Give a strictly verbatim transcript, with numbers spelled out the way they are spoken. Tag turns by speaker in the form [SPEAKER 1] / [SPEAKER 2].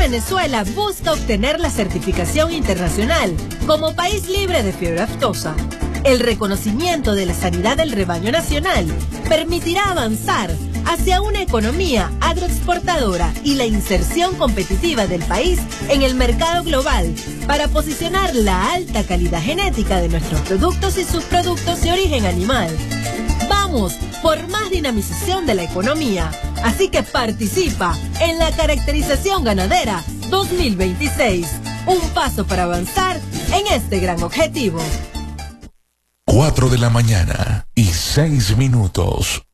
[SPEAKER 1] Venezuela busca obtener la certificación internacional como país libre de fiebre aftosa. El reconocimiento de la sanidad del rebaño nacional permitirá avanzar hacia una economía agroexportadora y la inserción competitiva del país en el mercado global para posicionar la alta calidad genética de nuestros productos y subproductos de origen animal. Vamos por más dinamización de la economía, así que participa en la Caracterización Ganadera dos mil veintiséis, un paso para avanzar en este gran objetivo.
[SPEAKER 2] Cuatro de la mañana y seis minutos.